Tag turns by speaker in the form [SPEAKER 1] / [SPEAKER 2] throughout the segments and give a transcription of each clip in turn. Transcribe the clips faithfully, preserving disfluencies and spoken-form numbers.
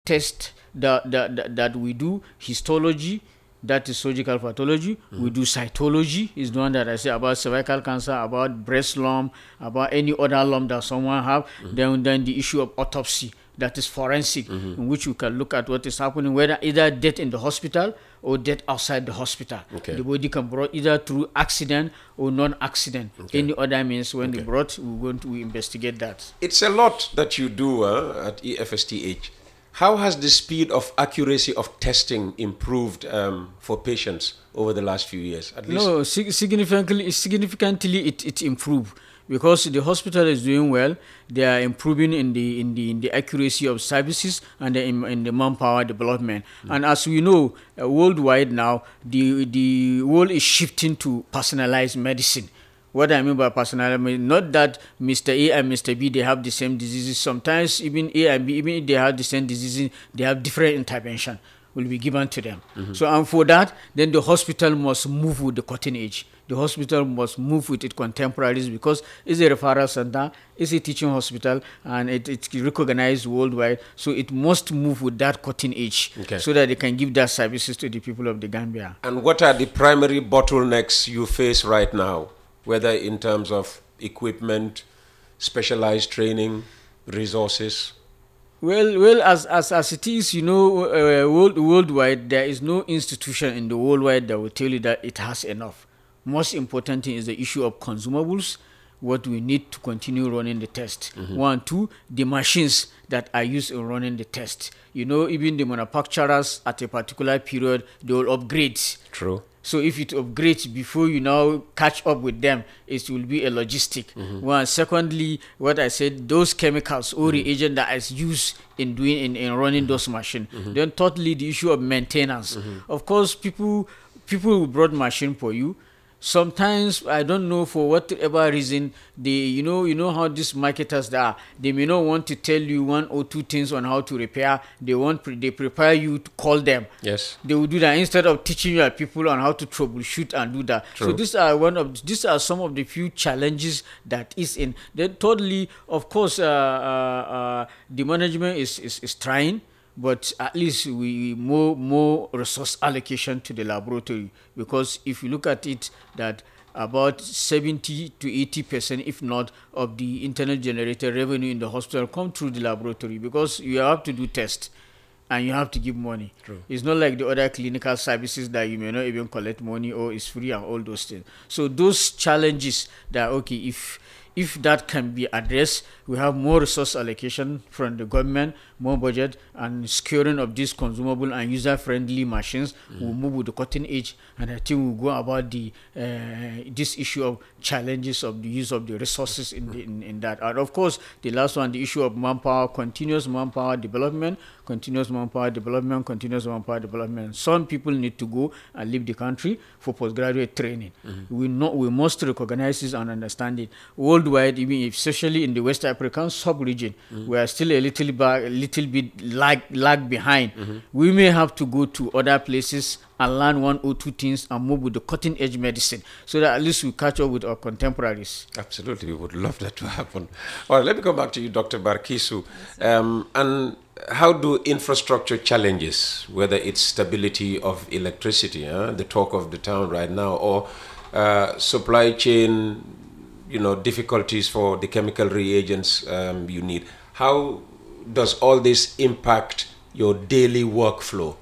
[SPEAKER 1] test that, that, that, that we do histology, that is surgical pathology. Mm-hmm. We do cytology, is the one that I say about cervical cancer, about breast lump, about any other lump that someone have. Mm-hmm. Then, then the issue of autopsy, that is forensic, mm-hmm. in which we can look at what is happening, whether either death in the hospital or death outside the hospital. Okay. The body can be brought either through accident or non-accident. Okay. Any other means, when okay. they brought, we're going to investigate that.
[SPEAKER 2] It's a lot that you do uh, at E F S T H. How has the speed of accuracy of testing improved um, for patients over the last few years? At least?
[SPEAKER 1] No, significantly, significantly it, it improved, because the hospital is doing well. They are improving in the in the in the accuracy of services and the, in, in the manpower development. Mm. And as we know, uh, worldwide now, the the world is shifting to personalized medicine. What I mean by personal, I mean, not that Mister A and Mister B, they have the same diseases. Sometimes even A and B, even if they have the same diseases, they have different intervention will be given to them. Mm-hmm. So, and for that, then the hospital must move with the cutting edge. The hospital must move with its contemporaries, because it's a referral center, it's a teaching hospital, and it, it's recognized worldwide. So it must move with that cutting edge, okay. so that they can give that services to the people of the Gambia.
[SPEAKER 2] And what are the primary bottlenecks you face right now, whether in terms of equipment, specialized training, resources?
[SPEAKER 1] Well, well, as as as it is, you know, uh, world, worldwide, there is no institution in the worldwide that will tell you that it has enough. Most important thing is the issue of consumables, what we need to continue running the test. Mm-hmm. One, two, the machines that are used in running the test. You know, even the manufacturers at a particular period, they will upgrade.
[SPEAKER 2] True.
[SPEAKER 1] So if it upgrades before you now catch up with them, it will be a logistic. Mm-hmm. One, secondly, what I said, those chemicals or mm-hmm. reagent that is used in doing in, in running mm-hmm. those machines. Mm-hmm. Then thirdly, the issue of maintenance. Mm-hmm. Of course, people people will brought machine for you. Sometimes, I don't know for whatever reason, they, you know, you know how these marketers are. They may not want to tell you one or two things on how to repair. They want, they prepare you to call them.
[SPEAKER 2] Yes.
[SPEAKER 1] They will do that instead of teaching your people on how to troubleshoot and do that. True. So these are one of these are some of the few challenges that is in. Then thirdly, of course, uh, uh, uh, the management is, is is trying. But at least we more more resource allocation to the laboratory, because if you look at it, that about seventy to eighty percent, if not, of the internal generated revenue in the hospital come through the laboratory, because you have to do tests and you have to give money. True. It's not like the other clinical services that you may not even collect money or is free and all those things. So those challenges that, okay, if if that can be addressed, we have more resource allocation from the government, more budget, and securing of these consumable and user-friendly machines. Mm. We'll move with the cutting edge, and I think we'll go about the uh, this issue of challenges of the use of the resources in, the, in in that. And of course, the last one, the issue of manpower, continuous manpower development, continuous manpower development, continuous manpower development. Some people need to go and leave the country for postgraduate training. Mm-hmm. We not we must recognize this and understand it. Worldwide, even if, especially in the West African sub-region, mm-hmm. we are still a little back, a little bit lag lag behind. Mm-hmm. We may have to go to other places and learn one or two things and move with the cutting edge medicine, so that at least we catch up with our contemporaries.
[SPEAKER 2] Absolutely, we would love that to happen. All right, let me come back to you, Doctor Barkisu. Um, and how do infrastructure challenges, whether it's stability of electricity, uh, the talk of the town right now, or uh, supply chain, you know, difficulties for the chemical reagents um, you need, how does all this impact your daily workflow?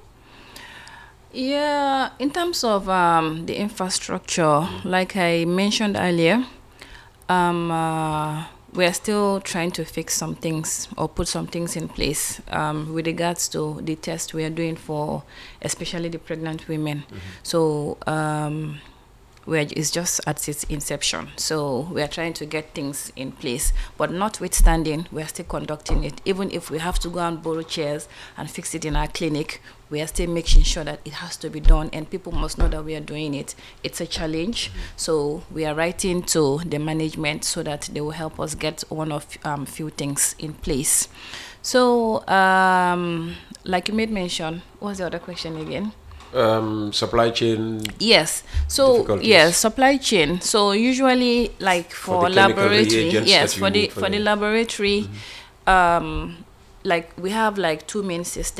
[SPEAKER 3] Yeah, in terms of um, the infrastructure, mm. like I mentioned earlier, um, uh, we are still trying to fix some things or put some things in place um, with regards to the test we are doing for especially the pregnant women. Mm-hmm. So um, we're, it's just at its inception. So we are trying to get things in place. But notwithstanding, we are still conducting it. Even if we have to go and borrow chairs and fix it in our clinic, we are still making sure that it has to be done, and people must know that we are doing it. It's a challenge. Mm-hmm. So we are writing to the management so that they will help us get one of um, few things in place. So um, like you made mention, what was the other question again?
[SPEAKER 2] Um, supply chain.
[SPEAKER 3] Yes. So yes, supply chain. So usually, like for, for laboratory, yes, for the for, for the laboratory, mm-hmm. um, like we have like two main systems